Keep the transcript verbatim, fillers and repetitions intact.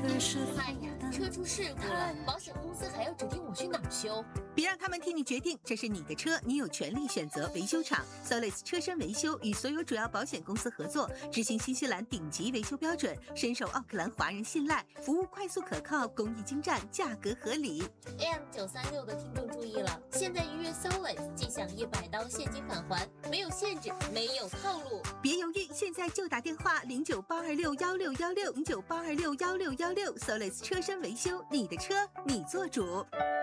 哎呀，车出事故了，保险公司还要指定我去哪儿修？ 别让他们替你决定，这是你的车，你有权利选择维修厂。Solis 车身维修与所有主要保险公司合作，执行新西兰顶级维修标准，深受奥克兰华人信赖，服务快速可靠，工艺精湛，价格合理。 M 九三六的听众注意了，现在预约 Solis 即享一百刀现金返还，没有限制，没有套路。 别犹豫，现在就打电话零九八二六幺六幺六零九八二六幺六幺六 Solis 车身维修，你的车你做主。